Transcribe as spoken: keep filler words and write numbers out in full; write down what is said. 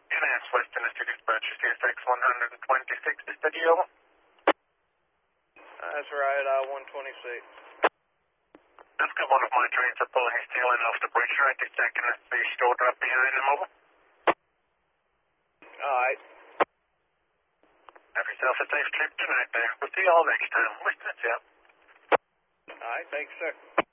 Enhance Western City Dispatch, C S X one twenty-six, is that you? That's right, I one twenty-six. I've got one of my trains are pulling his tail in off the bridge right this second. It's the stored up behind him, over. Alright. Have yourself a safe trip tonight there. We'll see you all next time. Listen, yeah. Alright, thanks, sir.